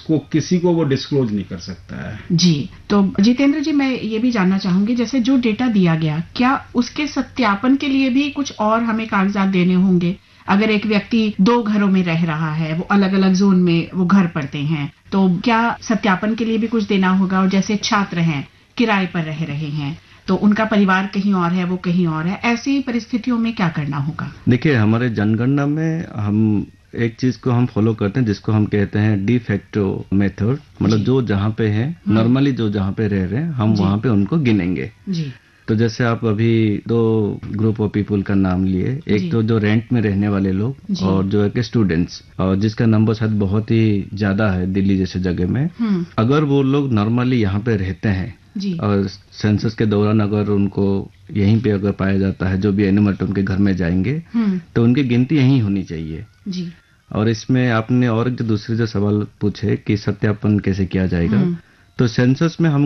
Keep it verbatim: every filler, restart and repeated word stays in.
उसको किसी को वो डिस्क्लोज नहीं कर सकता है। जी, तो जितेंद्र जी, मैं ये भी जानना चाहूंगी, जैसे जो डेटा दिया गया, क्या उसके सत्यापन के लिए भी कुछ और हमें कागजात देने होंगे? अगर एक व्यक्ति दो घरों में रह रहा है, वो अलग अलग जोन में वो घर पड़ते हैं, तो क्या सत्यापन के लिए भी कुछ देना होगा? और जैसे छात्र हैं, किराए पर रह रहे हैं, तो उनका परिवार कहीं और है, वो कहीं और है, ऐसी परिस्थितियों में क्या करना होगा? देखिए, हमारे जनगणना में हम एक चीज को हम फॉलो करते हैं जिसको हम कहते हैं डी फैक्टो मेथड, मतलब जो जहाँ पे है नॉर्मली जो जहाँ पे रह रहे हैं हम वहाँ पे उनको गिनेंगे। जी। तो जैसे आप अभी दो ग्रुप ऑफ पीपल का नाम लिए, एक तो जो रेंट में रहने वाले लोग और जो है कि स्टूडेंट्स, और जिसका नंबर शायद बहुत ही ज्यादा है दिल्ली जैसे जगह में। अगर वो लोग नॉर्मली यहाँ पे रहते हैं और सेंसस के दौरान अगर उनको यहीं पे अगर पाया जाता है, जो भी एनिमल उनके घर में जाएंगे तो उनकी गिनती यहीं होनी चाहिए। जी। और इसमें आपने और जो दूसरे जो सवाल पूछे कि सत्यापन कैसे किया जाएगा, तो सेंसस में हम